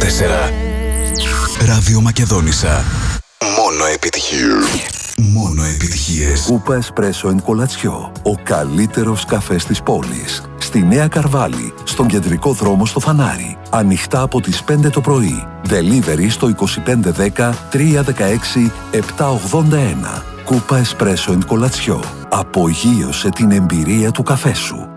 Ράδιο Μακεδόνισσα. Μόνο επιτυχίες. Μόνο επιτυχίες. Κούπα Εσπρέσο εν Κολατσιό. Ο καλύτερος καφές της πόλης. Στη Νέα Καρβάλη, στον κεντρικό δρόμο στο Φανάρι. Ανοιχτά από τις 5 το πρωί. Delivery στο 2510 316 781. Κούπα Εσπρέσο εν Κολατσιό. Απογείωσε την εμπειρία του καφέ σου.